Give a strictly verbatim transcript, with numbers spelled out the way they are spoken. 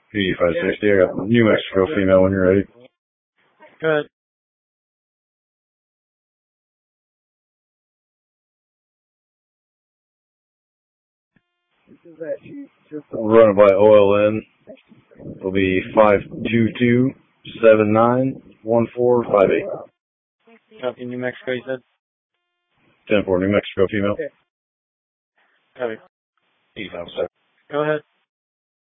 P five sixty, I got New Mexico female when you're ready. Go ahead. We'll run it by O L N. It'll be five two two, seven nine, one four five eight. Copy, New Mexico, you said? ten four, New Mexico female. Copy. P five seven. Go ahead.